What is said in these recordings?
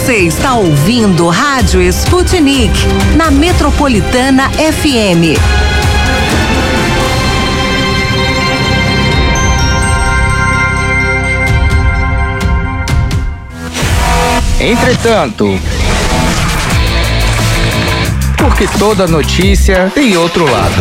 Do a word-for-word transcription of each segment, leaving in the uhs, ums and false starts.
Você está ouvindo Rádio Sputnik, na Metropolitana F M. Entretanto, porque toda notícia tem outro lado.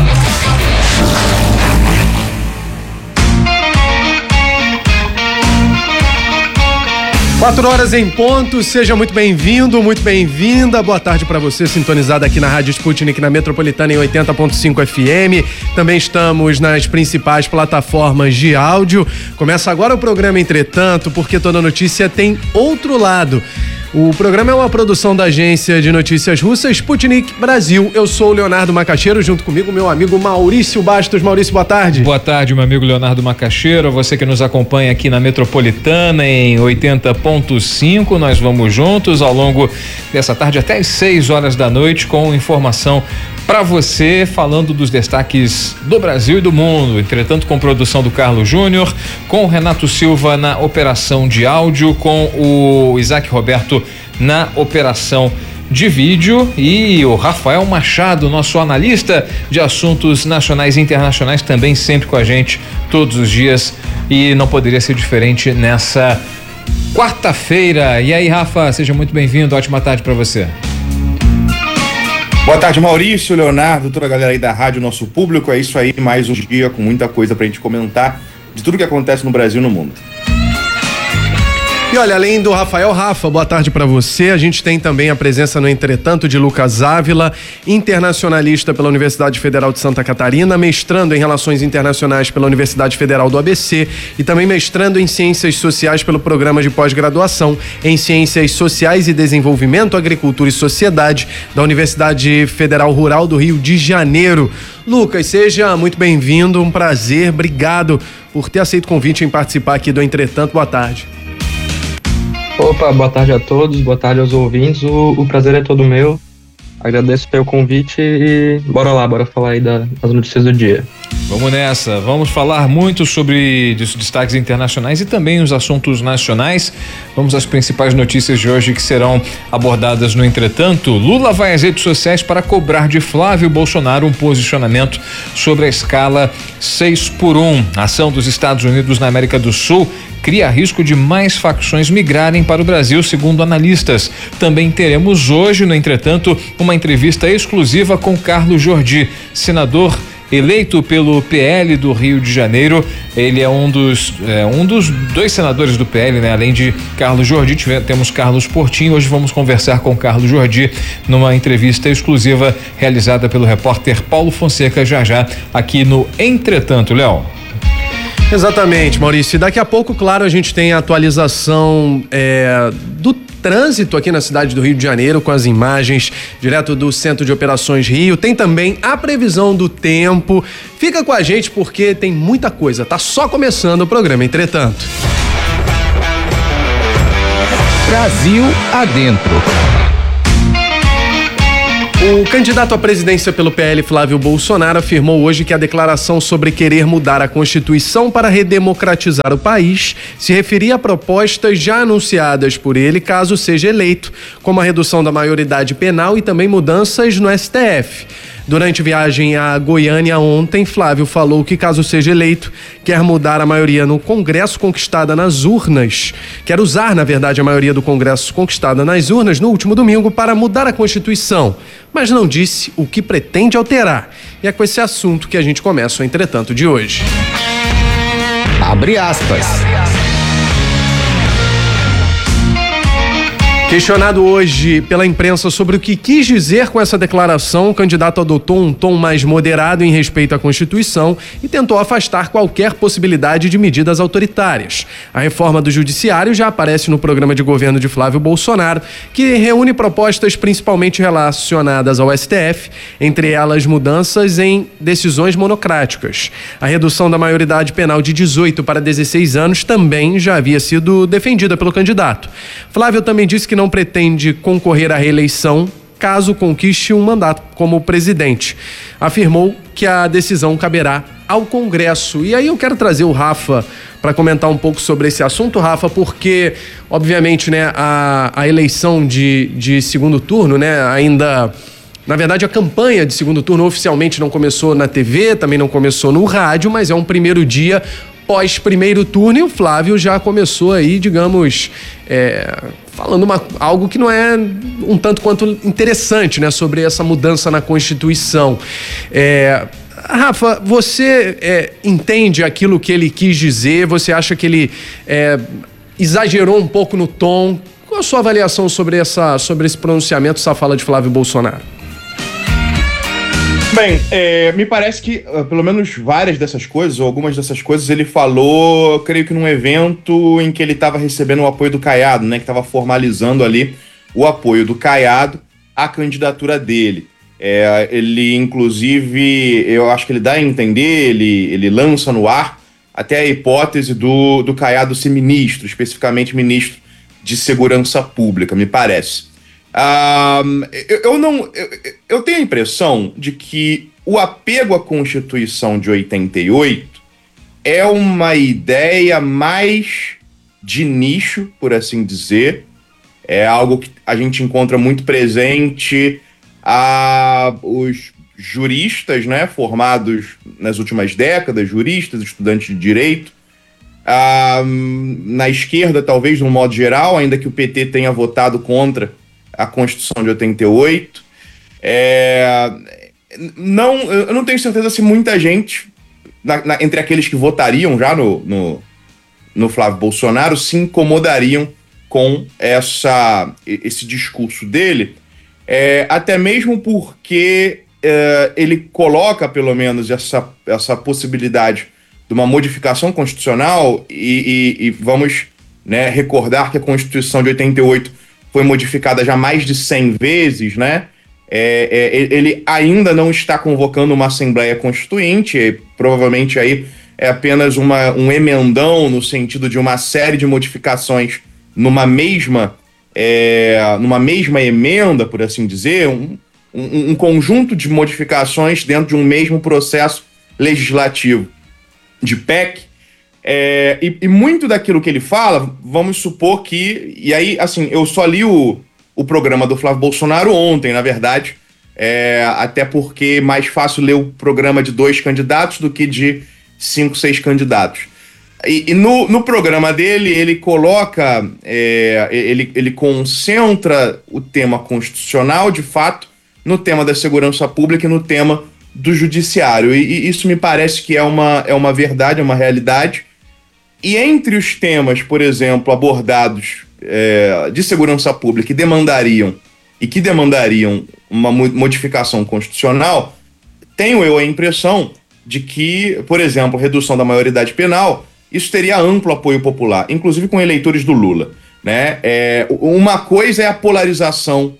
Quatro horas em ponto, seja muito bem-vindo, muito bem-vinda, boa tarde para você sintonizado aqui na Rádio Sputnik, na Metropolitana em oitenta ponto cinco F M, também estamos nas principais plataformas de áudio. Começa agora o programa Entretanto, porque toda notícia tem outro lado. O programa é uma produção da agência de notícias russa Sputnik Brasil. Eu sou o Leonardo Macaxeiro, junto comigo meu amigo Maurício Bastos. Maurício, boa tarde. Boa tarde, meu amigo Leonardo Macaxeiro. Você que nos acompanha aqui na Metropolitana em oitenta ponto cinco. Nós vamos juntos ao longo dessa tarde até às seis horas da noite com informação para você, falando dos destaques do Brasil e do mundo. Entretanto, com produção do Carlos Júnior, com o Renato Silva na operação de áudio, com o Isaac Roberto na operação de vídeo e o Rafael Machado, nosso analista de assuntos nacionais e internacionais, também sempre com a gente todos os dias, e não poderia ser diferente nessa quarta-feira. E aí, Rafa, seja muito bem-vindo, ótima tarde para você. Boa tarde, Maurício, Leonardo, toda a galera aí da rádio, nosso público. É isso aí, mais um dia com muita coisa pra gente comentar de tudo que acontece no Brasil e no mundo. E olha, além do Rafael, Rafa, boa tarde para você. A gente tem também a presença no Entretanto de Lucas Ávila, internacionalista pela Universidade Federal de Santa Catarina, mestrando em Relações Internacionais pela Universidade Federal do A B C e também mestrando em Ciências Sociais pelo Programa de Pós-Graduação em Ciências Sociais e Desenvolvimento, Agricultura e Sociedade da Universidade Federal Rural do Rio de Janeiro. Lucas, seja muito bem-vindo, um prazer, obrigado por ter aceito o convite em participar aqui do Entretanto. Boa tarde. Opa, boa tarde a todos, boa tarde aos ouvintes, o, o prazer é todo meu, agradeço pelo convite e bora lá, bora falar aí da, das notícias do dia. Vamos nessa, vamos falar muito sobre destaques internacionais e também os assuntos nacionais. Vamos às principais notícias de hoje que serão abordadas no Entretanto. Lula vai às redes sociais para cobrar de Flávio Bolsonaro um posicionamento sobre a escala seis por um. A ação dos Estados Unidos na América do Sul cria risco de mais facções migrarem para o Brasil, segundo analistas. Também teremos hoje, no Entretanto, uma entrevista exclusiva com Carlos Jordi, senador eleito pelo P L do Rio de Janeiro. Ele é um dos é, um dos dois senadores do P L, né? Além de Carlos Jordi, tivemos, temos Carlos Portinho. Hoje vamos conversar com Carlos Jordi numa entrevista exclusiva realizada pelo repórter Paulo Fonseca, já já aqui no Entretanto, Léo. Exatamente, Maurício. E daqui a pouco, claro, a gente tem a atualização é, do trânsito aqui na cidade do Rio de Janeiro, com as imagens direto do Centro de Operações Rio. Tem também a previsão do tempo. Fica com a gente porque tem muita coisa. Tá só começando o programa Entretanto. Brasil adentro. O candidato à presidência pelo P L, Flávio Bolsonaro, afirmou hoje que a declaração sobre querer mudar a Constituição para redemocratizar o país se referia a propostas já anunciadas por ele caso seja eleito, como a redução da maioridade penal e também mudanças no S T F. Durante viagem a Goiânia ontem, Flávio falou que, caso seja eleito, quer mudar a maioria no Congresso conquistada nas urnas. Quer usar, na verdade, a maioria do Congresso conquistada nas urnas no último domingo para mudar a Constituição, mas não disse o que pretende alterar. E é com esse assunto que a gente começa o Entretanto de hoje. Abre aspas. Questionado hoje pela imprensa sobre o que quis dizer com essa declaração, o candidato adotou um tom mais moderado em respeito à Constituição e tentou afastar qualquer possibilidade de medidas autoritárias. A reforma do Judiciário já aparece no programa de governo de Flávio Bolsonaro, que reúne propostas principalmente relacionadas ao S T F, entre elas mudanças em decisões monocráticas. A redução da maioridade penal de dezoito para dezesseis anos também já havia sido defendida pelo candidato. Flávio também disse que não não pretende concorrer à reeleição caso conquiste um mandato como presidente. Afirmou que a decisão caberá ao Congresso. E aí eu quero trazer o Rafa para comentar um pouco sobre esse assunto, Rafa, porque, obviamente, né, a, a eleição de, de segundo turno, né, ainda... Na verdade, a campanha de segundo turno oficialmente não começou na T V, também não começou no rádio, mas é um primeiro dia pós primeiro turno e o Flávio já começou aí, digamos, é, falando uma, algo que não é um tanto quanto interessante, né, sobre essa mudança na Constituição. É, Rafa, você é, entende aquilo que ele quis dizer? Você acha que ele é, exagerou um pouco no tom? Qual a sua avaliação sobre, essa, sobre esse pronunciamento, essa fala de Flávio Bolsonaro? Bem, é, me parece que, uh, pelo menos várias dessas coisas, ou algumas dessas coisas, ele falou, creio que num evento em que ele estava recebendo o apoio do Caiado, né, que estava formalizando ali o apoio do Caiado à candidatura dele. É, ele, inclusive, eu acho que ele dá a entender, ele, ele lança no ar até a hipótese do, do Caiado ser ministro, especificamente ministro de Segurança Pública, me parece. Um, eu, eu não eu, eu tenho a impressão de que o apego à Constituição de oitenta e oito é uma ideia mais de nicho, por assim dizer. É algo que a gente encontra muito presente a os juristas, né, formados nas últimas décadas, juristas, estudantes de direito, um, na esquerda talvez de um modo geral, ainda que o P T tenha votado contra a Constituição de oitenta e oito. É, não, eu não tenho certeza se muita gente, na, na, entre aqueles que votariam já no, no, no Flávio Bolsonaro, se incomodariam com essa, esse discurso dele, é, até mesmo porque é, ele coloca, pelo menos, essa, essa possibilidade de uma modificação constitucional e, e, e vamos, né, recordar que a Constituição de oitenta e oito foi modificada já mais de cem vezes, né? É, é, ele ainda não está convocando uma Assembleia Constituinte, e provavelmente aí é apenas uma, um emendão no sentido de uma série de modificações numa mesma, é, numa mesma emenda, por assim dizer, um, um, um conjunto de modificações dentro de um mesmo processo legislativo de P E C. É, e, e muito daquilo que ele fala, vamos supor que... E aí, assim, eu só li o, o programa do Flávio Bolsonaro ontem, na verdade, é, até porque é mais fácil ler o programa de dois candidatos do que de cinco, seis candidatos. E, e no, no programa dele, ele coloca... É, ele, ele concentra o tema constitucional, de fato, no tema da segurança pública e no tema do judiciário. E, e isso me parece que é uma, é uma verdade, é uma realidade. E entre os temas, por exemplo, abordados é, de segurança pública que demandariam e que demandariam uma modificação constitucional, tenho eu a impressão de que, por exemplo, redução da maioridade penal, isso teria amplo apoio popular, inclusive com eleitores do Lula, né? É, uma coisa é a polarização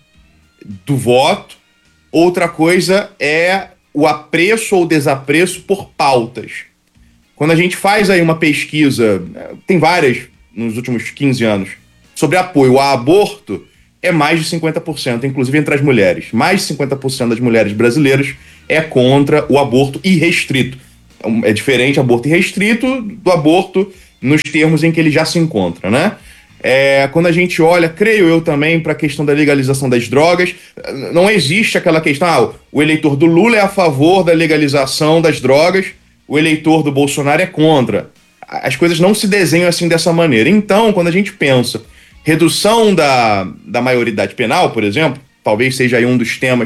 do voto, outra coisa é o apreço ou desapreço por pautas. Quando a gente faz aí uma pesquisa, tem várias nos últimos quinze anos, sobre apoio a aborto, é mais de cinquenta por cento, inclusive entre as mulheres. Mais de cinquenta por cento das mulheres brasileiras é contra o aborto irrestrito. É diferente aborto irrestrito do aborto nos termos em que ele já se encontra, né? É, quando a gente olha, creio eu também, para a questão da legalização das drogas, não existe aquela questão, ah, o eleitor do Lula é a favor da legalização das drogas, o eleitor do Bolsonaro é contra. As coisas não se desenham assim dessa maneira. Então, quando a gente pensa redução da, da maioridade penal, por exemplo, talvez seja aí um dos temas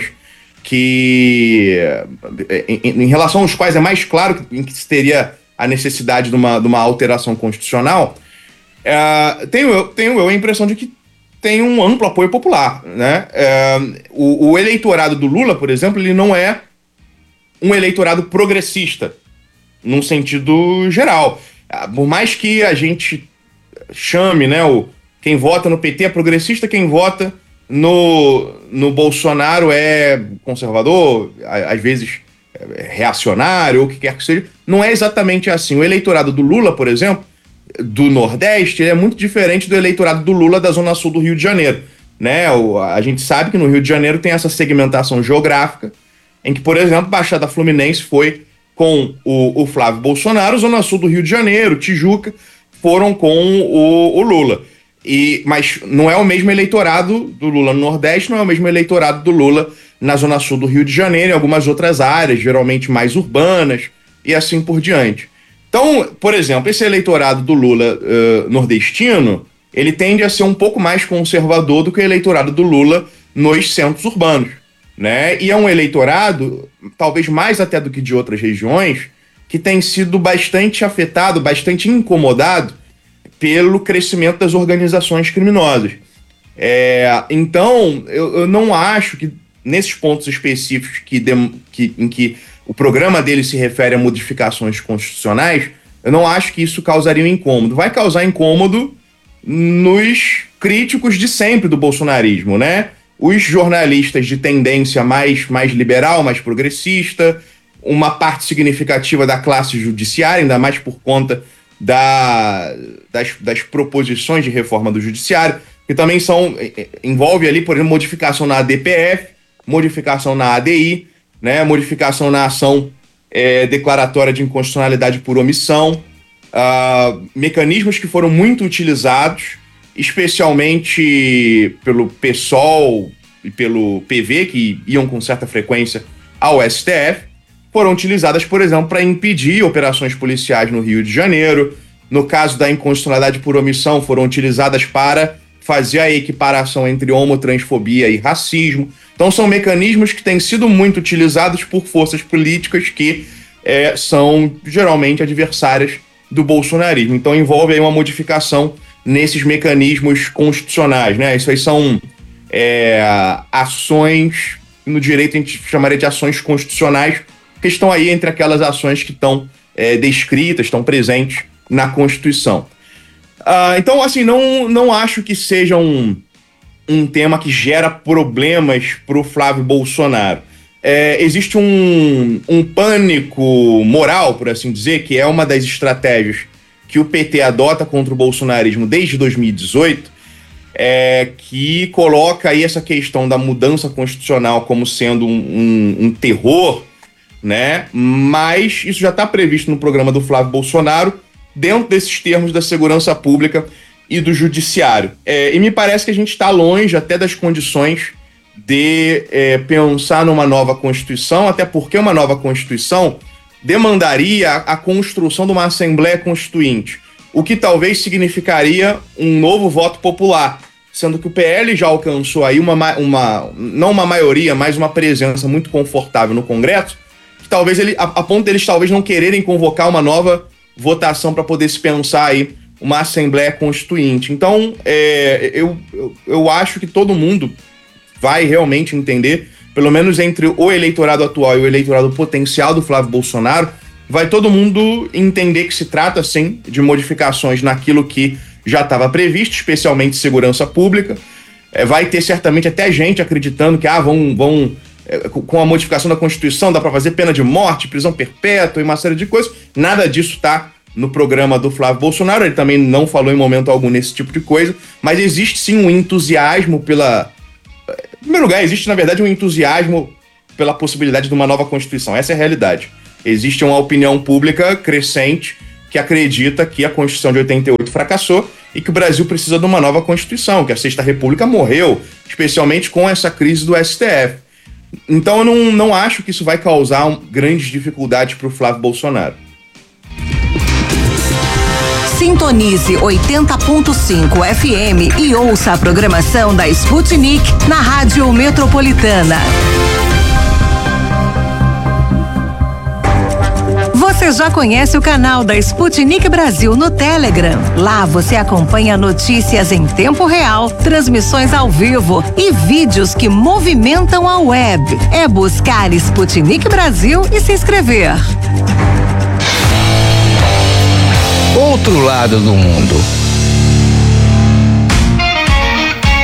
que, em, em relação aos quais é mais claro em que se teria a necessidade de uma, de uma alteração constitucional, é, tenho, eu, tenho eu a impressão de que tem um amplo apoio popular, né? É, o, o eleitorado do Lula, por exemplo, ele não é um eleitorado progressista, num sentido geral. Por mais que a gente chame, né, o, quem vota no P T é progressista, quem vota no, no Bolsonaro é conservador, às vezes é reacionário, ou o que quer que seja, não é exatamente assim. O eleitorado do Lula, por exemplo, do Nordeste, ele é muito diferente do eleitorado do Lula da Zona Sul do Rio de Janeiro, né? O, a gente sabe que no Rio de Janeiro tem essa segmentação geográfica, em que, por exemplo, Baixada Fluminense foi com o, o Flávio Bolsonaro, Zona Sul do Rio de Janeiro, Tijuca, foram com o, o Lula. E, mas não é o mesmo eleitorado do Lula no Nordeste, não é o mesmo eleitorado do Lula na Zona Sul do Rio de Janeiro, em algumas outras áreas, geralmente mais urbanas, e assim por diante. Então, por exemplo, esse eleitorado do Lula uh, nordestino, ele tende a ser um pouco mais conservador do que o eleitorado do Lula nos centros urbanos, né? E é um eleitorado, talvez mais até do que de outras regiões, que tem sido bastante afetado, bastante incomodado pelo crescimento das organizações criminosas. É, então, eu, eu não acho que nesses pontos específicos que, de, que, em que o programa dele se refere a modificações constitucionais, eu não acho que isso causaria um incômodo. Vai causar incômodo nos críticos de sempre do bolsonarismo, né? Os jornalistas de tendência mais, mais liberal, mais progressista, uma parte significativa da classe judiciária, ainda mais por conta da, das, das proposições de reforma do judiciário, que também são, envolve ali, por exemplo, modificação na A D P F, modificação na A D I, né, modificação na ação é, declaratória de inconstitucionalidade por omissão, uh, mecanismos que foram muito utilizados, especialmente pelo PSOL e pelo P V, que iam com certa frequência ao S T F, foram utilizadas, por exemplo, para impedir operações policiais no Rio de Janeiro. No caso da inconstitucionalidade por omissão, foram utilizadas para fazer a equiparação entre homotransfobia e racismo. Então são mecanismos que têm sido muito utilizados por forças políticas que é, são geralmente adversárias do bolsonarismo. Então envolve aí uma modificação nesses mecanismos constitucionais, né? Isso aí são é, ações, no direito a gente chamaria de ações constitucionais, que estão aí entre aquelas ações que estão é, descritas, estão presentes na Constituição. Uh, então, assim, não, não acho que seja um, um tema que gera problemas para o Flávio Bolsonaro. É, existe um, um pânico moral, por assim dizer, que é uma das estratégias que o P T adota contra o bolsonarismo desde dois mil e dezoito, é, que coloca aí essa questão da mudança constitucional como sendo um, um, um terror, né? Mas isso já está previsto no programa do Flávio Bolsonaro, dentro desses termos da segurança pública e do judiciário. É, e me parece que a gente está longe até das condições de é, pensar numa nova Constituição, até porque uma nova Constituição demandaria a, a construção de uma Assembleia Constituinte, o que talvez significaria um novo voto popular, sendo que o P L já alcançou aí uma, uma não uma maioria, mas uma presença muito confortável no Congresso, que talvez ele, a, a ponto deles talvez não quererem convocar uma nova votação para poder se pensar aí uma Assembleia Constituinte. Então, é, eu, eu, eu acho que todo mundo vai realmente entender, pelo menos entre o eleitorado atual e o eleitorado potencial do Flávio Bolsonaro, vai todo mundo entender que se trata, sim, de modificações naquilo que já estava previsto, especialmente segurança pública. É, vai ter certamente até gente acreditando que ah, vão, vão é, com a modificação da Constituição dá para fazer pena de morte, prisão perpétua e uma série de coisas. Nada disso está no programa do Flávio Bolsonaro, ele também não falou em momento algum nesse tipo de coisa, mas existe sim um entusiasmo pela... Em primeiro lugar, existe na verdade um entusiasmo pela possibilidade de uma nova Constituição, essa é a realidade. Existe uma opinião pública crescente que acredita que a Constituição de oitenta e oito fracassou e que o Brasil precisa de uma nova Constituição, que a Sexta República morreu, especialmente com essa crise do S T F. Então eu não, não acho que isso vai causar um, grandes dificuldades para o Flávio Bolsonaro. Sintonize oitenta ponto cinco F M e ouça a programação da Sputnik na Rádio Metropolitana. Você já conhece o canal da Sputnik Brasil no Telegram? Lá você acompanha notícias em tempo real, transmissões ao vivo e vídeos que movimentam a web. É buscar Sputnik Brasil e se inscrever. Outro lado do mundo.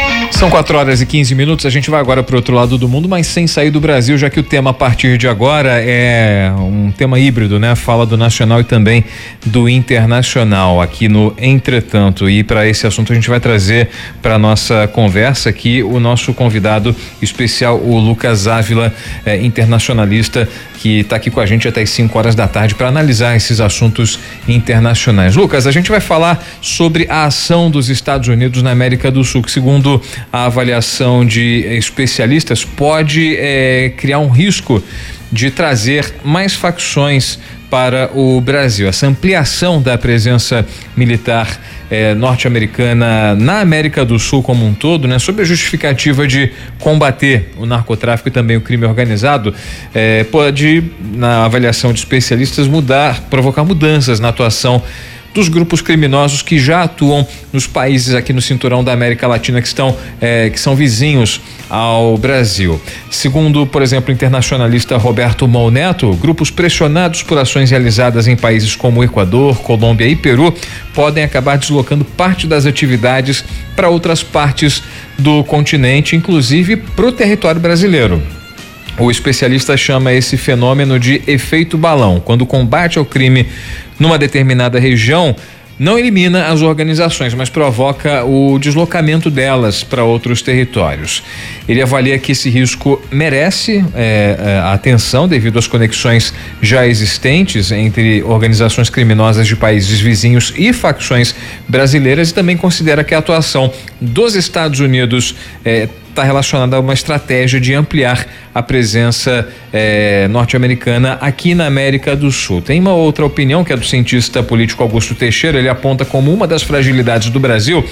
São quatro horas e quinze minutos, a gente vai agora para o outro lado do mundo, mas sem sair do Brasil, já que o tema a partir de agora é um tema híbrido, né? Fala do nacional e também do internacional aqui no Entretanto. E para esse assunto a gente vai trazer para nossa conversa aqui o nosso convidado especial, o Lucas Ávila, eh, internacionalista, que está aqui com a gente até as cinco horas da tarde para analisar esses assuntos internacionais. Lucas, a gente vai falar sobre a ação dos Estados Unidos na América do Sul, que segundo a avaliação de especialistas pode eh, criar um risco de trazer mais facções para o Brasil. Essa ampliação da presença militar eh, norte-americana na América do Sul como um todo, né, sob a justificativa de combater o narcotráfico e também o crime organizado, eh, pode, na avaliação de especialistas, mudar, provocar mudanças na atuação dos grupos criminosos que já atuam nos países aqui no cinturão da América Latina que estão eh, que são vizinhos ao Brasil. Segundo, por exemplo, o internacionalista Roberto Molneto, grupos pressionados por ações realizadas em países como Equador, Colômbia e Peru podem acabar deslocando parte das atividades para outras partes do continente, inclusive para o território brasileiro. O especialista chama esse fenômeno de efeito balão, quando o combate ao crime numa determinada região não elimina as organizações, mas provoca o deslocamento delas para outros territórios. Ele avalia que esse risco merece é, a atenção devido às conexões já existentes entre organizações criminosas de países vizinhos e facções brasileiras, e também considera que a atuação dos Estados Unidos é, está relacionada a uma estratégia de ampliar a presença eh, norte-americana aqui na América do Sul. Tem uma outra opinião que é do cientista político Augusto Teixeira. Ele aponta como uma das fragilidades do Brasil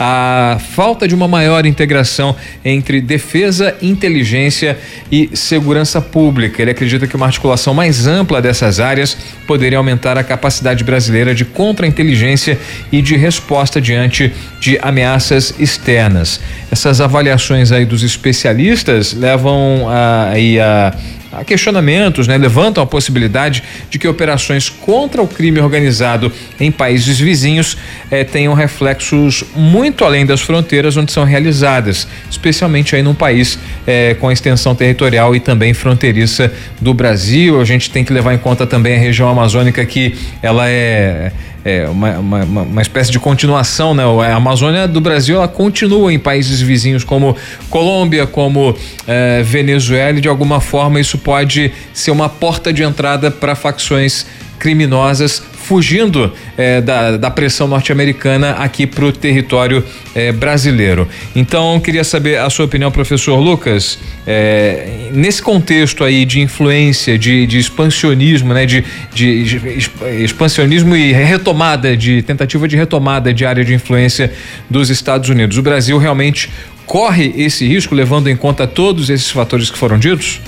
a falta de uma maior integração entre defesa, inteligência e segurança pública. Ele acredita que uma articulação mais ampla dessas áreas poderia aumentar a capacidade brasileira de contra-inteligência e de resposta diante de ameaças externas. Essas avaliações aí dos especialistas levam a, aí a, a questionamentos, né? Levantam a possibilidade de que operações contra o crime organizado em países vizinhos eh, tenham reflexos muito além das fronteiras onde são realizadas, especialmente aí num país eh, com a extensão territorial e também fronteiriça do Brasil. A gente tem que levar em conta também a região amazônica, que ela é É uma, uma, uma espécie de continuação, né? A Amazônia do Brasil, ela continua em países vizinhos como Colômbia, como eh, Venezuela, e de alguma forma isso pode ser uma porta de entrada para facções criminosas fugindo eh, da, da pressão norte-americana aqui para o território eh, brasileiro. Então, queria saber a sua opinião, professor Lucas, eh, nesse contexto aí de influência, de, de expansionismo, né, de, de, de expansionismo e retomada, de tentativa de retomada de área de influência dos Estados Unidos. O Brasil realmente corre esse risco, levando em conta todos esses fatores que foram ditos?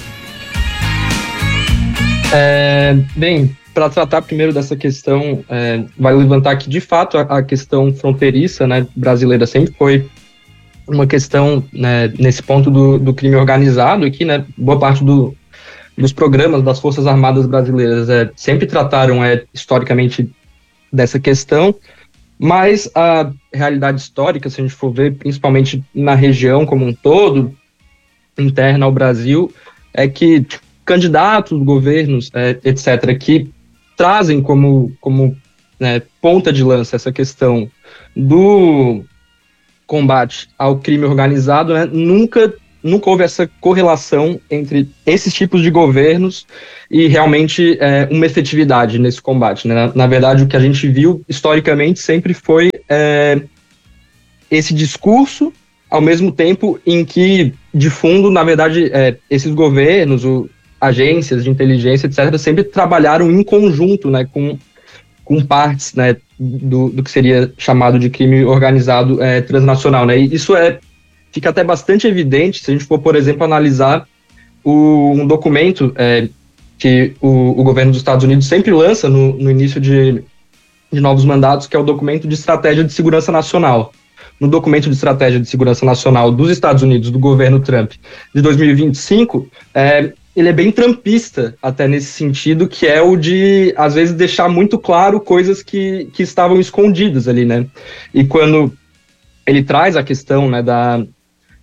É, bem, para tratar primeiro dessa questão, é, vai levantar que, de fato, a, a questão fronteiriça, né, brasileira sempre foi uma questão, né, nesse ponto do, do crime organizado aqui, né, boa parte do, dos programas das Forças Armadas brasileiras é, sempre trataram é, historicamente dessa questão, mas a realidade histórica, se a gente for ver, principalmente na região como um todo, interna ao Brasil, é que candidatos, governos, é, etcétera, que trazem como, como né, ponta de lança essa questão do combate ao crime organizado, né, nunca, nunca houve essa correlação entre esses tipos de governos e realmente é, uma efetividade nesse combate. Né? Na, na verdade, o que a gente viu historicamente sempre foi é, esse discurso, ao mesmo tempo em que, de fundo, na verdade, é, esses governos, o agências de inteligência, etcétera, sempre trabalharam em conjunto, né, com, com partes, né, do, do que seria chamado de crime organizado é, transnacional, né, e isso é, fica até bastante evidente se a gente for, por exemplo, analisar o, um documento é, que o, o governo dos Estados Unidos sempre lança no, no início de, de novos mandatos, que é o documento de estratégia de segurança nacional. No documento de estratégia de segurança nacional dos Estados Unidos, do governo Trump, de dois mil e vinte e cinco, é, ele é bem trumpista, até nesse sentido, que é o de, às vezes, deixar muito claro coisas que, que estavam escondidas ali, né? E quando ele traz a questão, né, da,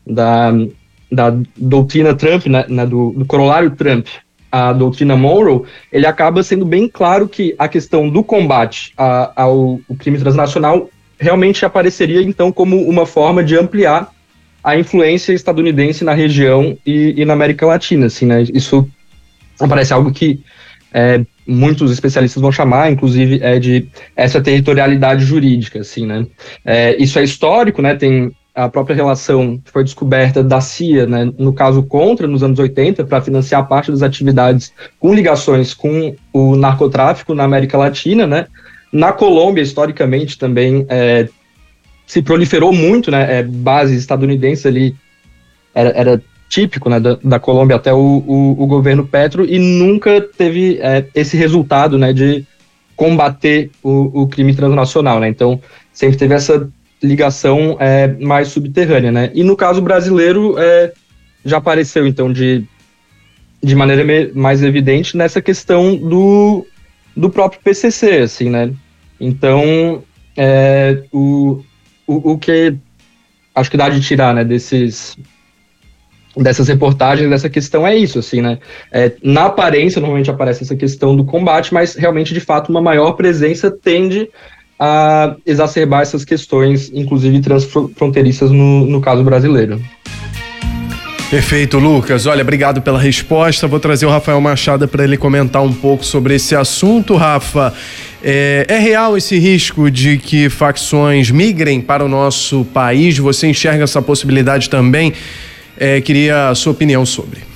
da, da doutrina Trump, né, né, do, do corolário Trump, a doutrina Monroe, ele acaba sendo bem claro que a questão do combate a, ao, ao crime transnacional realmente apareceria, então, como uma forma de ampliar a influência estadunidense na região e, e na América Latina, assim, né? Isso parece algo que é, muitos especialistas vão chamar, inclusive, é de extraterritorialidade jurídica, assim, né? É, isso é histórico, né? Tem a própria relação que foi descoberta da C I A, né, no caso Contra, nos anos oitenta, para financiar parte das atividades com ligações com o narcotráfico na América Latina, né? Na Colômbia, historicamente, também é, se proliferou muito, né? É, base estadunidense ali era, era típico, né, da, da Colômbia até o, o, o governo Petro, e nunca teve é, esse resultado, né, de combater o, o crime transnacional, né? Então, sempre teve essa ligação é, mais subterrânea, né? E no caso brasileiro, é, já apareceu, então, de, de maneira me, mais evidente nessa questão do, do próprio P C C, assim, né? Então, é, o, o, o que acho que dá de tirar, né, desses, dessas reportagens, dessa questão é isso, assim, né? É, na aparência, normalmente aparece essa questão do combate, mas realmente, de fato, uma maior presença tende a exacerbar essas questões, inclusive transfronteiriças no, no caso brasileiro. Perfeito, Lucas. Olha, obrigado pela resposta. Vou trazer o Rafael Machado para ele comentar um pouco sobre esse assunto. Rafa, é, é real esse risco de que facções migrem para o nosso país? Você enxerga essa possibilidade também? É, queria a sua opinião sobre.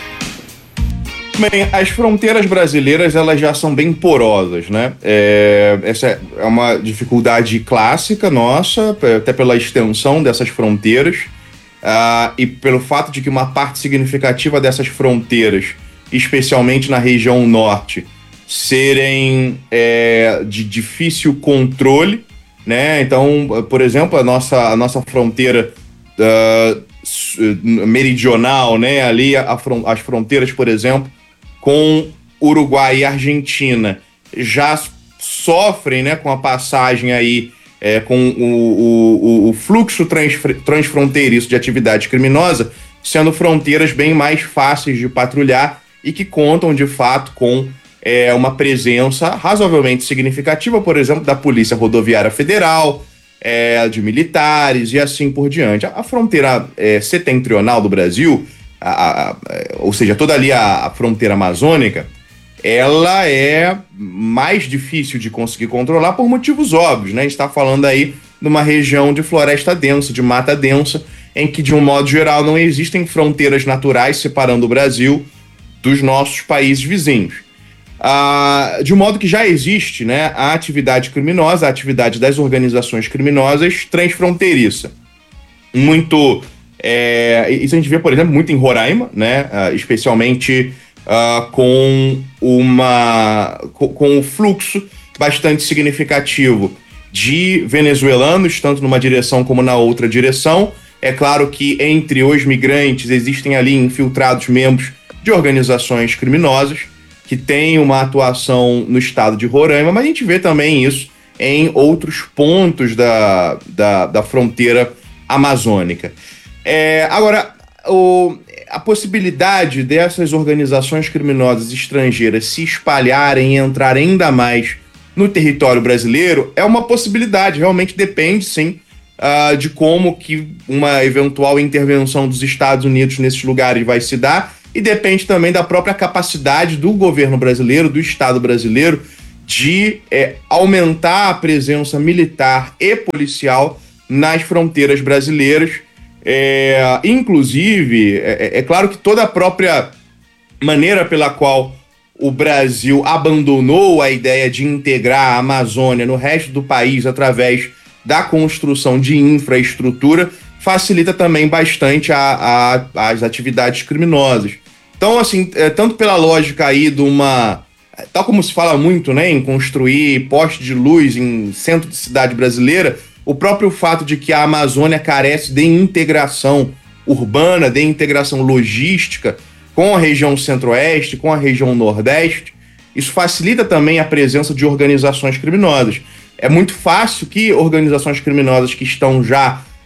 Bem, as fronteiras brasileiras, elas já são bem porosas, né? É, essa é uma dificuldade clássica nossa, até pela extensão dessas fronteiras, uh, e pelo fato de que uma parte significativa dessas fronteiras, especialmente na região norte, serem é, de difícil controle, né? Então, por exemplo, a nossa, a nossa fronteira uh, meridional, né? Ali a, a, as fronteiras, por exemplo, com Uruguai e Argentina já sofrem, né, com a passagem aí, é, com o, o, o fluxo transfronteiriço de atividade criminosa, sendo fronteiras bem mais fáceis de patrulhar e que contam, de fato, com é, uma presença razoavelmente significativa, por exemplo, da Polícia Rodoviária Federal, é, de militares e assim por diante. A, a fronteira é, setentrional do Brasil, A, a, a, ou seja, toda ali a, a fronteira amazônica, ela é mais difícil de conseguir controlar por motivos óbvios, né? A gente está falando aí de uma região de floresta densa, de mata densa, em que, de um modo geral, não existem fronteiras naturais separando o Brasil dos nossos países vizinhos. Ah, de um modo que já existe, né, a atividade criminosa, a atividade das organizações criminosas transfronteiriça. Muito... É, isso a gente vê, por exemplo, muito em Roraima, né? Uh, especialmente uh, com, uma, com, com um fluxo bastante significativo de venezuelanos, tanto numa direção como na outra direção. É claro que entre os migrantes existem ali infiltrados membros de organizações criminosas que têm uma atuação no estado de Roraima, mas a gente vê também isso em outros pontos da, da, da fronteira amazônica. É, agora, o, a possibilidade dessas organizações criminosas estrangeiras se espalharem e entrar ainda mais no território brasileiro é uma possibilidade, realmente depende, sim, uh, de como que uma eventual intervenção dos Estados Unidos nesses lugares vai se dar, e depende também da própria capacidade do governo brasileiro, do Estado brasileiro, de é, aumentar a presença militar e policial nas fronteiras brasileiras. É, inclusive, é, é claro que toda a própria maneira pela qual o Brasil abandonou a ideia de integrar a Amazônia no resto do país através da construção de infraestrutura facilita também bastante a, a, as atividades criminosas. Então, assim, é, tanto pela lógica aí de uma... Tal como se fala muito, né, em construir poste de luz em centro de cidade brasileira, o próprio fato de que a Amazônia carece de integração urbana, de integração logística com a região centro-oeste, com a região nordeste, isso facilita também a presença de organizações criminosas. É muito fácil que organizações criminosas que estão já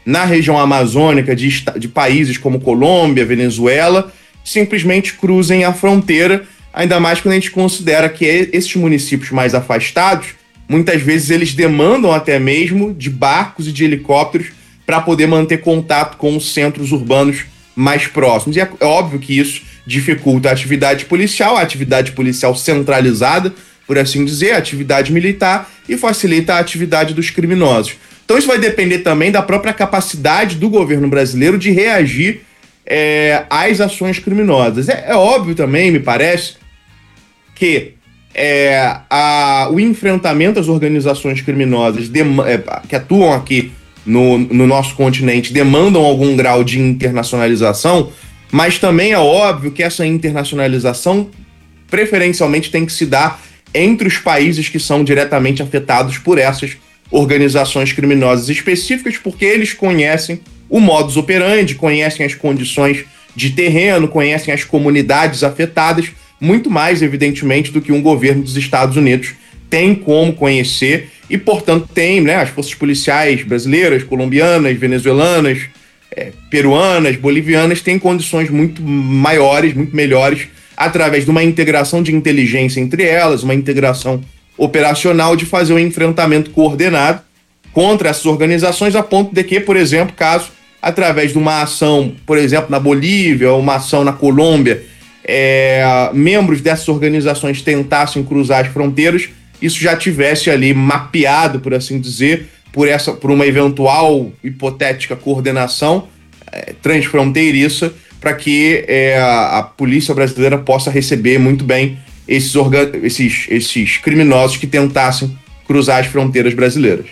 na região amazônica de, de países como Colômbia, Venezuela, simplesmente cruzem a fronteira, ainda mais quando a gente considera que esses municípios mais afastados, muitas vezes eles demandam até mesmo de barcos e de helicópteros para poder manter contato com os centros urbanos mais próximos. E é, é óbvio que isso dificulta a atividade policial, a atividade policial centralizada, por assim dizer, a atividade militar, e facilita a atividade dos criminosos. Então isso vai depender também da própria capacidade do governo brasileiro de reagir é, às ações criminosas. É, é óbvio também, me parece, que é, a, o enfrentamento às organizações criminosas de, é, que atuam aqui no, no nosso continente demandam algum grau de internacionalização, mas também é óbvio que essa internacionalização preferencialmente tem que se dar entre os países que são diretamente afetados por essas organizações criminosas específicas, porque eles conhecem o modus operandi, conhecem as condições de terreno, conhecem as comunidades afetadas, muito mais, evidentemente, do que um governo dos Estados Unidos tem como conhecer e, portanto, tem, né, as forças policiais brasileiras, colombianas, venezuelanas, é, peruanas, bolivianas, têm condições muito maiores, muito melhores, através de uma integração de inteligência entre elas, uma integração operacional, de fazer um enfrentamento coordenado contra essas organizações, a ponto de que, por exemplo, caso através de uma ação, por exemplo, na Bolívia, ou uma ação na Colômbia, é, membros dessas organizações tentassem cruzar as fronteiras, isso já tivesse ali mapeado, por assim dizer, por, essa, por uma eventual hipotética coordenação é, transfronteiriça, para que é, a, a polícia brasileira possa receber muito bem esses, organ... esses, esses criminosos que tentassem cruzar as fronteiras brasileiras.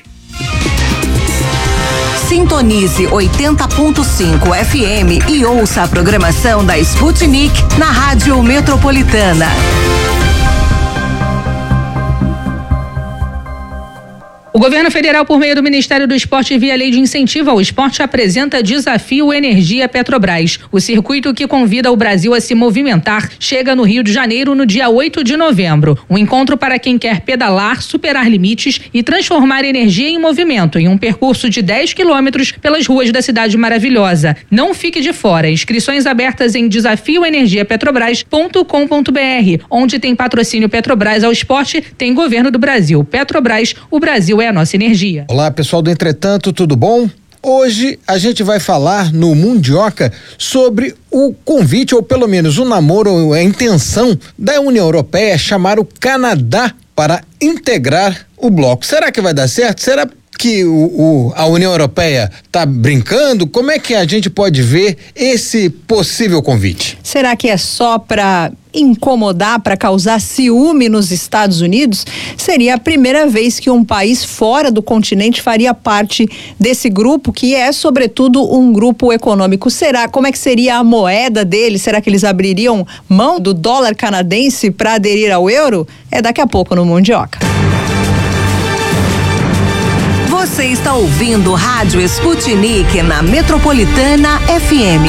Sintonize oitenta ponto cinco F M e ouça a programação da Sputnik na Rádio Metropolitana. O governo federal, por meio do Ministério do Esporte e via Lei de Incentivo ao Esporte, apresenta Desafio Energia Petrobras. O circuito que convida o Brasil a se movimentar chega no Rio de Janeiro no dia oito de novembro. Um encontro para quem quer pedalar, superar limites e transformar energia em movimento em um percurso de dez quilômetros pelas ruas da cidade maravilhosa. Não fique de fora. Inscrições abertas em desafio energia petrobras ponto com ponto b r. Onde tem patrocínio Petrobras ao esporte, tem governo do Brasil. Petrobras, o Brasil é a nossa energia. Olá, pessoal do Entretanto, tudo bom? Hoje a gente vai falar no Mundioca sobre o convite, ou pelo menos o namoro, ou a intenção da União Europeia chamar o Canadá para integrar o bloco. Será que vai dar certo? Será que o, o, a União Europeia está brincando? Como é que a gente pode ver esse possível convite? Será que é só para incomodar, para causar ciúme nos Estados Unidos? Seria a primeira vez que um país fora do continente faria parte desse grupo, que é, sobretudo, um grupo econômico. Será? Como é que seria a moeda deles? Será que eles abririam mão do dólar canadense para aderir ao euro? É daqui a pouco no Mundioca. Você está ouvindo Rádio Sputnik na Metropolitana F M.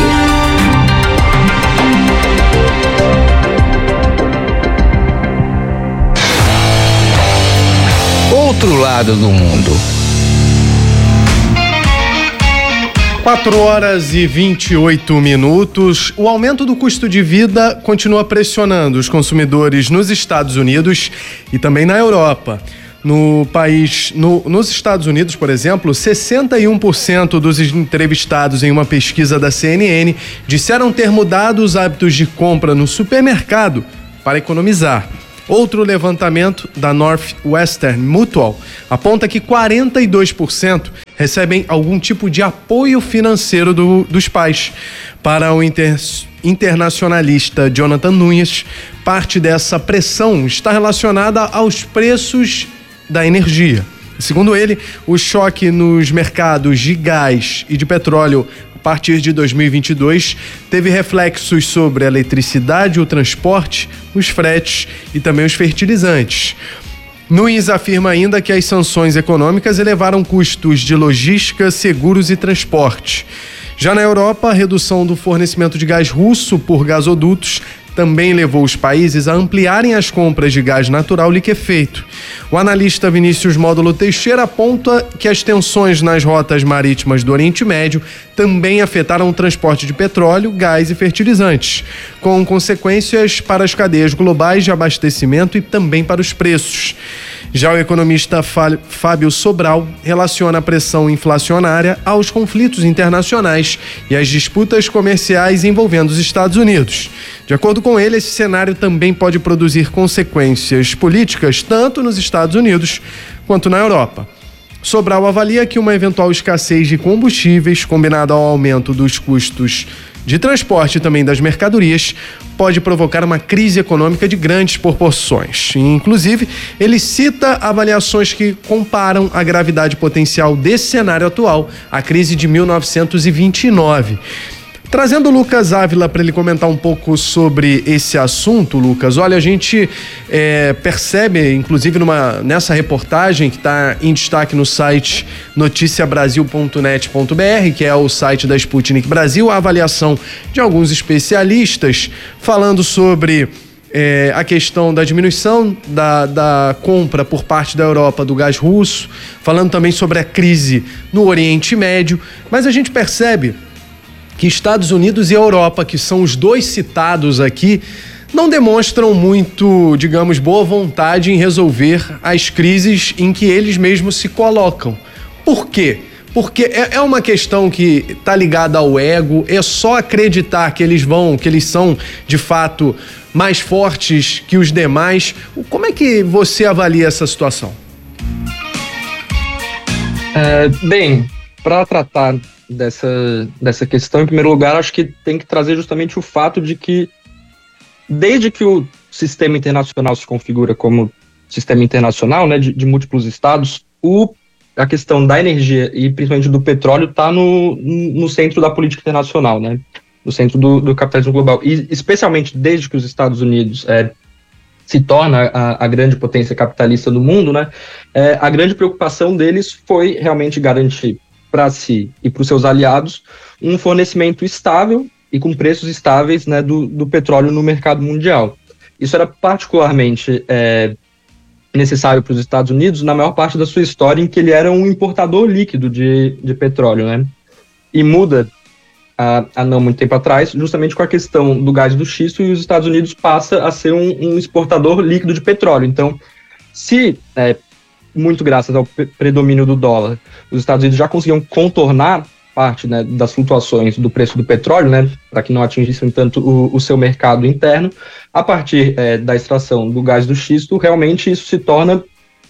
Outro lado do mundo. quatro horas e vinte e oito minutos. O aumento do custo de vida continua pressionando os consumidores nos Estados Unidos e também na Europa. No país, no, nos Estados Unidos, por exemplo, sessenta e um por cento dos entrevistados em uma pesquisa da C N N disseram ter mudado os hábitos de compra no supermercado para economizar. Outro levantamento da Northwestern Mutual aponta que quarenta e dois por cento recebem algum tipo de apoio financeiro do, dos pais. Para o inter, internacionalista Jonathan Nunes, parte dessa pressão está relacionada aos preços da energia. Segundo ele, o choque nos mercados de gás e de petróleo a partir de dois mil e vinte e dois teve reflexos sobre a eletricidade, o transporte, os fretes e também os fertilizantes. Nunes afirma ainda que as sanções econômicas elevaram custos de logística, seguros e transporte. Já na Europa, a redução do fornecimento de gás russo por gasodutos também levou os países a ampliarem as compras de gás natural liquefeito. O analista Vinícius Módulo Teixeira aponta que as tensões nas rotas marítimas do Oriente Médio também afetaram o transporte de petróleo, gás e fertilizantes, com consequências para as cadeias globais de abastecimento e também para os preços. Já o economista Fábio Sobral relaciona a pressão inflacionária aos conflitos internacionais e às disputas comerciais envolvendo os Estados Unidos. De acordo com ele, esse cenário também pode produzir consequências políticas tanto nos Estados Unidos quanto na Europa. Sobral avalia que uma eventual escassez de combustíveis, combinada ao aumento dos custos de transporte e também das mercadorias, pode provocar uma crise econômica de grandes proporções. Inclusive, ele cita avaliações que comparam a gravidade potencial desse cenário atual à crise de mil novecentos e vinte e nove. Trazendo o Lucas Ávila para ele comentar um pouco sobre esse assunto, Lucas, olha, a gente é, percebe, inclusive numa, nessa reportagem que está em destaque no site noticia brasil ponto net ponto b r, que é o site da Sputnik Brasil, a avaliação de alguns especialistas falando sobre é, a questão da diminuição da, da compra por parte da Europa do gás russo, falando também sobre a crise no Oriente Médio, mas a gente percebe que Estados Unidos e Europa, que são os dois citados aqui, não demonstram muito, digamos, boa vontade em resolver as crises em que eles mesmos se colocam. Por quê? Porque é uma questão que está ligada ao ego, é só acreditar que eles vão, que eles são, de fato, mais fortes que os demais. Como é que você avalia essa situação? É, bem, para tratar dessa, dessa questão, em primeiro lugar, acho que tem que trazer justamente o fato de que, desde que o sistema internacional se configura como sistema internacional, né, de, de múltiplos estados, o, a questão da energia e principalmente do petróleo está no, no centro da política internacional, né, no centro do, do capitalismo global. E especialmente desde que os Estados Unidos é, se torna a, a grande potência capitalista do mundo, né, é, a grande preocupação deles foi realmente garantir para si e para os seus aliados um fornecimento estável e com preços estáveis, né, do, do petróleo no mercado mundial. Isso era particularmente é, necessário para os Estados Unidos na maior parte da sua história, em que ele era um importador líquido de, de petróleo, né? E muda há, há não muito tempo atrás, justamente com a questão do gás do xisto, e os Estados Unidos passa a ser um, um exportador líquido de petróleo. Então, se é, muito graças ao predomínio do dólar, os Estados Unidos já conseguiam contornar parte, né, das flutuações do preço do petróleo, né, para que não atingissem tanto o, o seu mercado interno. A partir é, da extração do gás do xisto, realmente isso se torna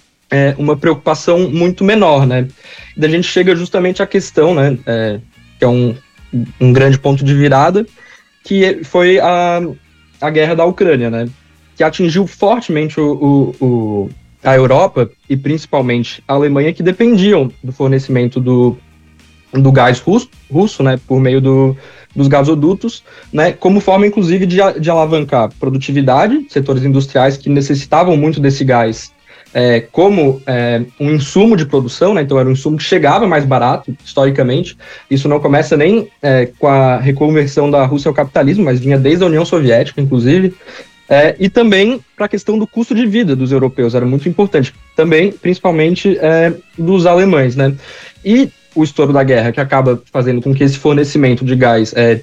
é, uma preocupação muito menor, né. E daí a gente chega justamente à questão, né, é, que é um, um grande ponto de virada, que foi a, a guerra da Ucrânia, né, que atingiu fortemente o, o, o a Europa e principalmente a Alemanha, que dependiam do fornecimento do, do gás russo, russo, né, por meio do, dos gasodutos, né, como forma inclusive de, de alavancar produtividade, setores industriais que necessitavam muito desse gás é, como é, um insumo de produção, né, então era um insumo que chegava mais barato, historicamente. Isso não começa nem é, com a reconversão da Rússia ao capitalismo, mas vinha desde a União Soviética, inclusive. É, e também para a questão do custo de vida dos europeus, era muito importante. Também, principalmente, é, dos alemães, né? E o estouro da guerra, que acaba fazendo com que esse fornecimento de gás é,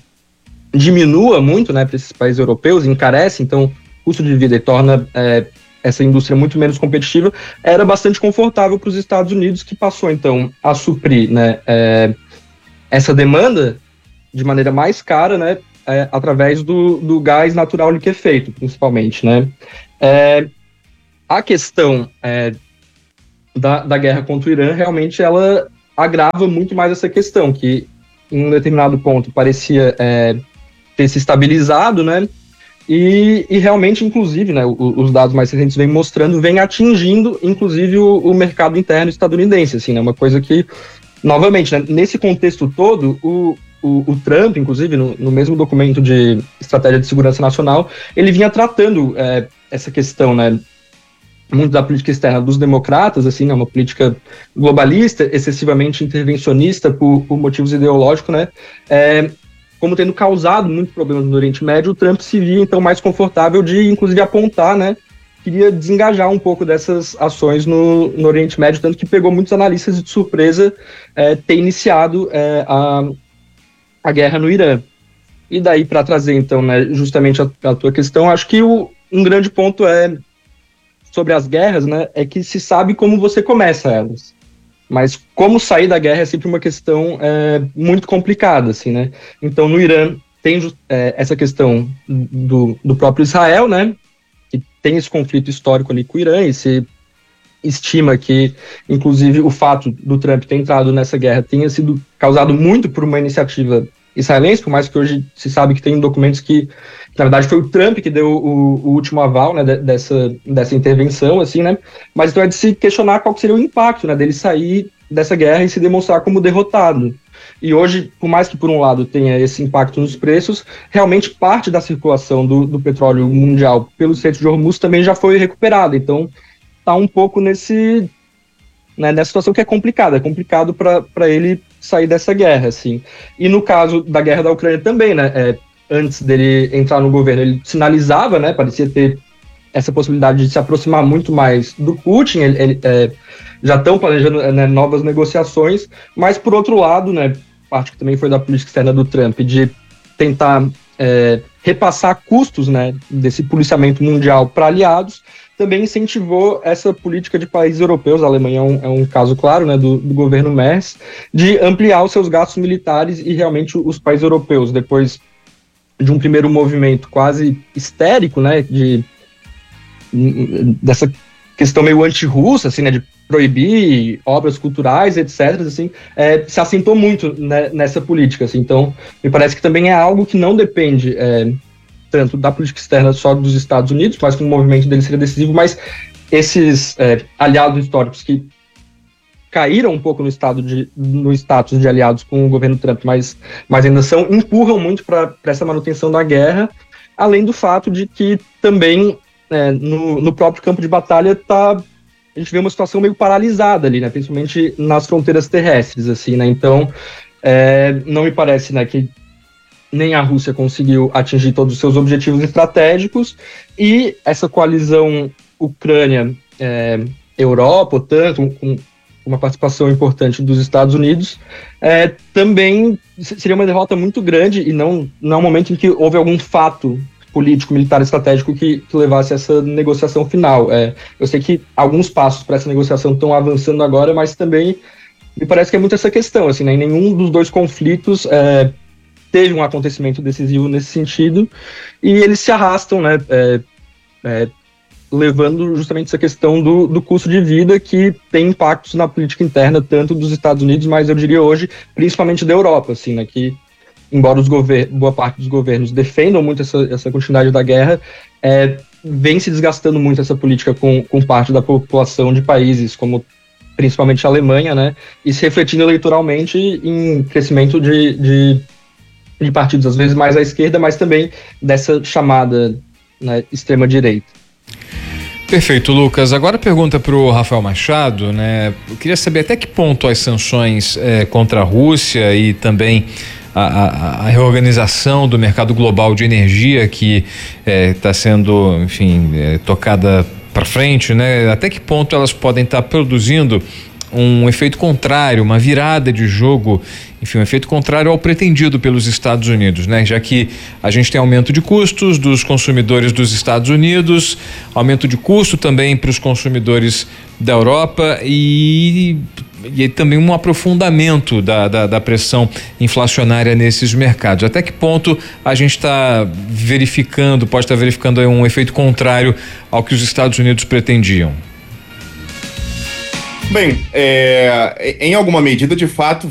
diminua muito, né, para esses países europeus, encarece, então, o custo de vida e torna é, essa indústria muito menos competitiva, era bastante confortável para os Estados Unidos, que passou, então, a suprir, né, é, essa demanda de maneira mais cara, né, É, através do, do gás natural liquefeito, principalmente, né? É, a questão é, da, da guerra contra o Irã, realmente, ela agrava muito mais essa questão, que em um determinado ponto parecia é, ter se estabilizado, né? E, e realmente, inclusive, né, os, os dados mais recentes vêm mostrando, vem atingindo, inclusive, o, o mercado interno estadunidense, assim, né? Uma coisa que, novamente, né, nesse contexto todo, o O, o Trump, inclusive, no, no mesmo documento de estratégia de segurança nacional, ele vinha tratando é, essa questão, né, muito da política externa dos democratas, assim, né, uma política globalista, excessivamente intervencionista por, por motivos ideológicos, né, é, como tendo causado muitos problemas no Oriente Médio, o Trump se via então mais confortável de, inclusive, apontar, né, queria desengajar um pouco dessas ações no, no Oriente Médio, tanto que pegou muitos analistas de surpresa é, ter iniciado é, a, a guerra no Irã. E daí, para trazer, então, né, justamente a, a tua questão, acho que o, um grande ponto é sobre as guerras, né, é que se sabe como você começa elas. Mas como sair da guerra é sempre uma questão é, muito complicada, assim, né? Então, no Irã, tem é, essa questão do, do próprio Israel, né? Que tem esse conflito histórico ali com o Irã, e se estima que, inclusive, o fato do Trump ter entrado nessa guerra tenha sido causado muito por uma iniciativa israelense, por mais que hoje se sabe que tem documentos que, na verdade, foi o Trump que deu o, o último aval, né, dessa, dessa intervenção, assim, né, mas então é de se questionar qual seria o impacto, né, dele sair dessa guerra e se demonstrar como derrotado. E hoje, por mais que por um lado tenha esse impacto nos preços, realmente parte da circulação do, do petróleo mundial pelo Estreito de Hormuz também já foi recuperada, então está um pouco nesse, né, nessa situação que é complicada, é complicado para ele sair dessa guerra, assim. E no caso da guerra da Ucrânia também, né, é, antes dele entrar no governo, ele sinalizava, né, parecia ter essa possibilidade de se aproximar muito mais do Putin, ele, ele, é, já estão planejando, né, novas negociações, mas por outro lado, né, parte que também foi da política externa do Trump, de tentar é, repassar custos, né, desse policiamento mundial para aliados, também incentivou essa política de países europeus, a Alemanha é um, é um caso claro, né, do, do governo Merz, de ampliar os seus gastos militares, e realmente os países europeus, depois de um primeiro movimento quase histérico, né, de, dessa questão meio anti-russa, assim, né, de proibir obras culturais, etcétera, assim, é, se assentou muito, né, nessa política, assim. Então, me parece que também é algo que não depende é, tanto da política externa só dos Estados Unidos, mas que o movimento dele seria decisivo, mas esses é, aliados históricos que caíram um pouco no, estado de, no status de aliados com o governo Trump, mas, mas ainda são, empurram muito para essa manutenção da guerra, além do fato de que também é, no, no próprio campo de batalha tá, a gente vê uma situação meio paralisada ali, né, principalmente nas fronteiras terrestres, assim, né, então é, não me parece, né, que nem a Rússia conseguiu atingir todos os seus objetivos estratégicos, e essa coalizão Ucrânia, é, Europa, OTAN, com uma participação importante dos Estados Unidos, é, também seria uma derrota muito grande, e não, não é um momento em que houve algum fato político, militar, estratégico que, que levasse a essa negociação final. É, eu sei que alguns passos para essa negociação estão avançando agora, mas também me parece que é muito essa questão, assim, né, em nenhum dos dois conflitos é, teve um acontecimento decisivo nesse sentido, e eles se arrastam, né, é, é, levando justamente essa questão do, do custo de vida, que tem impactos na política interna, tanto dos Estados Unidos, mas eu diria hoje, principalmente da Europa, assim, né, que embora os governos, boa parte dos governos defendam muito essa, essa continuidade da guerra, é, vem se desgastando muito essa política com, com parte da população de países como principalmente a Alemanha, né, e se refletindo eleitoralmente em crescimento de, de de partidos, às vezes mais à esquerda, mas também dessa chamada, né, extrema-direita. Perfeito, Lucas. Agora pergunta para o Rafael Machado, né? Eu queria saber até que ponto as sanções eh, contra a Rússia e também a, a, a reorganização do mercado global de energia que está eh, sendo, enfim, eh, tocada para frente, né? Até que ponto elas podem estar tá produzindo um efeito contrário, uma virada de jogo, enfim, um efeito contrário ao pretendido pelos Estados Unidos, né? Já que a gente tem aumento de custos dos consumidores dos Estados Unidos, aumento de custo também para os consumidores da Europa e, e também um aprofundamento da, da, da pressão inflacionária nesses mercados. Até que ponto a gente está verificando, pode estar verificando aí um efeito contrário ao que os Estados Unidos pretendiam? Bem, é, em alguma medida, de fato,